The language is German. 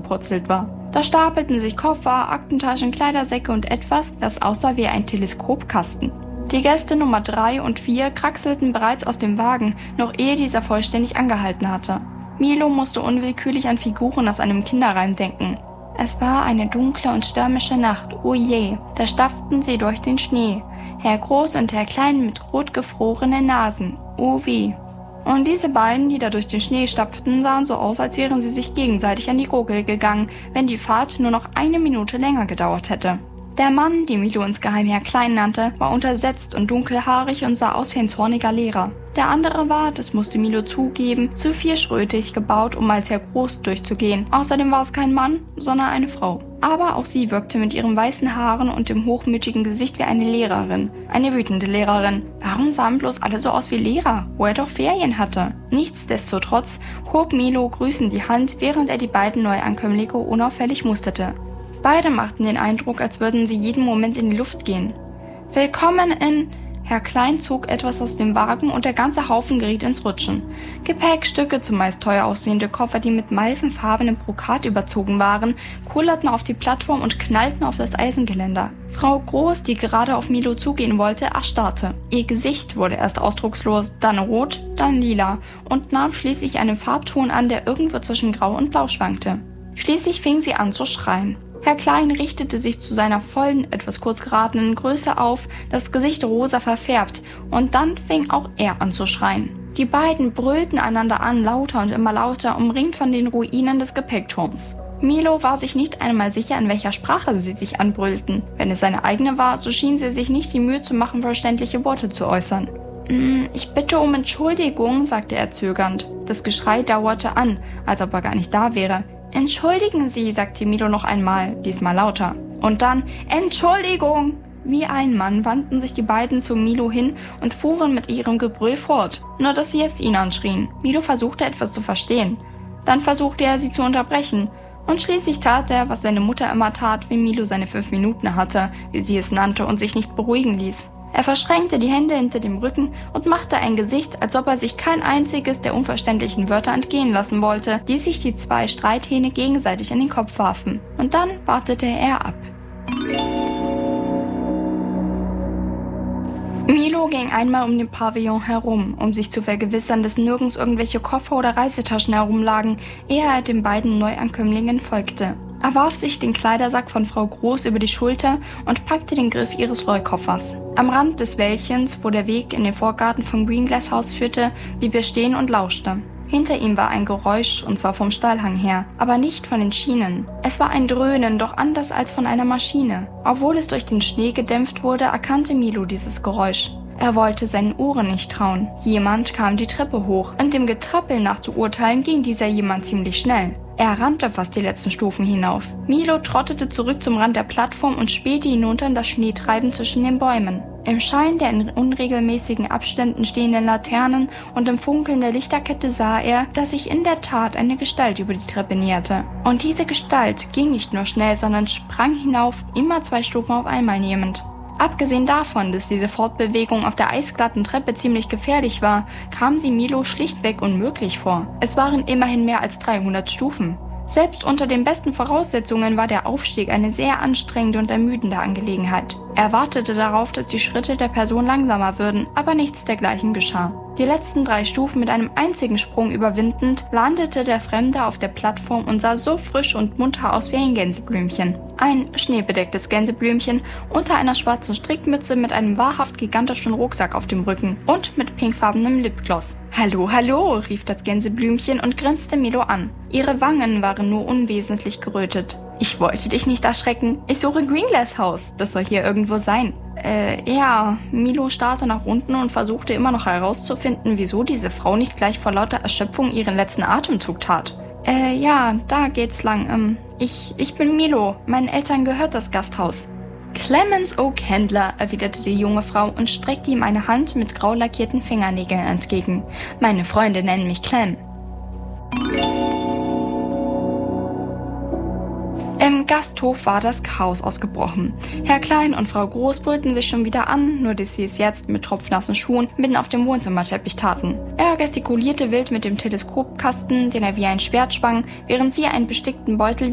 aufgepurzelt war. Da stapelten sich Koffer, Aktentaschen, Kleidersäcke und etwas, das aussah wie ein Teleskopkasten. Die Gäste Nummer 3 und 4 kraxelten bereits aus dem Wagen, noch ehe dieser vollständig angehalten hatte. Milo musste unwillkürlich an Figuren aus einem Kinderreim denken. Es war eine dunkle und stürmische Nacht, oh je, da stapften sie durch den Schnee. Herr Groß und Herr Klein mit rot gefrorenen Nasen, oh weh. Und diese beiden, die da durch den Schnee stapften, sahen so aus, als wären sie sich gegenseitig an die Gurgel gegangen, wenn die Fahrt nur noch 1 Minute länger gedauert hätte. Der Mann, den Milo insgeheim Herr Klein nannte, war untersetzt und dunkelhaarig und sah aus wie ein zorniger Lehrer. Der andere war, das musste Milo zugeben, zu vierschrötig gebaut, um als Herr Groß durchzugehen. Außerdem war es kein Mann, sondern eine Frau. Aber auch sie wirkte mit ihren weißen Haaren und dem hochmütigen Gesicht wie eine Lehrerin. Eine wütende Lehrerin. Warum sahen bloß alle so aus wie Lehrer, wo er doch Ferien hatte? Nichtsdestotrotz hob Milo grüßend die Hand, während er die beiden Neuankömmlinge unauffällig musterte. Beide machten den Eindruck, als würden sie jeden Moment in die Luft gehen. »Willkommen in...« Herr Klein zog etwas aus dem Wagen und der ganze Haufen geriet ins Rutschen. Gepäckstücke, zumeist teuer aussehende Koffer, die mit malvenfarbenem Brokat überzogen waren, kullerten auf die Plattform und knallten auf das Eisengeländer. Frau Groß, die gerade auf Milo zugehen wollte, erstarrte. Ihr Gesicht wurde erst ausdruckslos, dann rot, dann lila und nahm schließlich einen Farbton an, der irgendwo zwischen Grau und Blau schwankte. Schließlich fing sie an zu schreien. Herr Klein richtete sich zu seiner vollen, etwas kurz geratenen Größe auf, das Gesicht rosa verfärbt, und dann fing auch er an zu schreien. Die beiden brüllten einander an, lauter und immer lauter, umringt von den Ruinen des Gepäckturms. Milo war sich nicht einmal sicher, in welcher Sprache sie sich anbrüllten. Wenn es seine eigene war, so schien sie sich nicht die Mühe zu machen, verständliche Worte zu äußern. »Ich bitte um Entschuldigung«, sagte er zögernd. Das Geschrei dauerte an, als ob er gar nicht da wäre. »Entschuldigen Sie«, sagte Milo noch einmal, diesmal lauter. Und dann »Entschuldigung«. Wie ein Mann wandten sich die beiden zu Milo hin und fuhren mit ihrem Gebrüll fort, nur dass sie jetzt ihn anschrien. Milo versuchte etwas zu verstehen. Dann versuchte er, sie zu unterbrechen. Und schließlich tat er, was seine Mutter immer tat, wenn Milo seine 5 Minuten hatte, wie sie es nannte, und sich nicht beruhigen ließ. Er verschränkte die Hände hinter dem Rücken und machte ein Gesicht, als ob er sich kein einziges der unverständlichen Wörter entgehen lassen wollte, die sich die 2 Streithähne gegenseitig in den Kopf warfen. Und dann wartete er ab. Milo ging einmal um den Pavillon herum, um sich zu vergewissern, dass nirgends irgendwelche Koffer oder Reisetaschen herumlagen, ehe er den beiden Neuankömmlingen folgte. Er warf sich den Kleidersack von Frau Groß über die Schulter und packte den Griff ihres Rollkoffers. Am Rand des Wäldchens, wo der Weg in den Vorgarten vom Greenglass Haus führte, blieb er stehen und lauschte. Hinter ihm war ein Geräusch, und zwar vom Stallhang her, aber nicht von den Schienen. Es war ein Dröhnen, doch anders als von einer Maschine. Obwohl es durch den Schnee gedämpft wurde, erkannte Milo dieses Geräusch. Er wollte seinen Ohren nicht trauen. Jemand kam die Treppe hoch, und dem Getrappel nach zu urteilen ging dieser jemand ziemlich schnell. Er rannte fast die letzten Stufen hinauf. Milo trottete zurück zum Rand der Plattform und spähte hinunter in das Schneetreiben zwischen den Bäumen. Im Schein der in unregelmäßigen Abständen stehenden Laternen und im Funkeln der Lichterkette sah er, dass sich in der Tat eine Gestalt über die Treppe näherte. Und diese Gestalt ging nicht nur schnell, sondern sprang hinauf, immer 2 Stufen auf einmal nehmend. Abgesehen davon, dass diese Fortbewegung auf der eisglatten Treppe ziemlich gefährlich war, kam sie Milo schlichtweg unmöglich vor. Es waren immerhin mehr als 300 Stufen. Selbst unter den besten Voraussetzungen war der Aufstieg eine sehr anstrengende und ermüdende Angelegenheit. Er wartete darauf, dass die Schritte der Person langsamer würden, aber nichts dergleichen geschah. Die letzten 3 Stufen mit einem einzigen Sprung überwindend, landete der Fremde auf der Plattform und sah so frisch und munter aus wie ein Gänseblümchen. Ein schneebedecktes Gänseblümchen unter einer schwarzen Strickmütze mit einem wahrhaft gigantischen Rucksack auf dem Rücken und mit pinkfarbenem Lipgloss. »Hallo, hallo«, rief das Gänseblümchen und grinste Milo an. Ihre Wangen waren nur unwesentlich gerötet. »Ich wollte dich nicht erschrecken. Ich suche Greenglass Haus. Das soll hier irgendwo sein.« Ja. Milo starrte nach unten und versuchte immer noch herauszufinden, wieso diese Frau nicht gleich vor lauter Erschöpfung ihren letzten Atemzug tat. Ja, da geht's lang. Ich bin Milo. Meinen Eltern gehört das Gasthaus.« »Clemens O'Candler«, erwiderte die junge Frau und streckte ihm eine Hand mit grau lackierten Fingernägeln entgegen. »Meine Freunde nennen mich Clem.« Im Gasthof war das Chaos ausgebrochen. Herr Klein und Frau Groß brüllten sich schon wieder an, nur dass sie es jetzt mit tropfnassen Schuhen mitten auf dem Wohnzimmerteppich taten. Er gestikulierte wild mit dem Teleskopkasten, den er wie ein Schwert schwang, während sie einen bestickten Beutel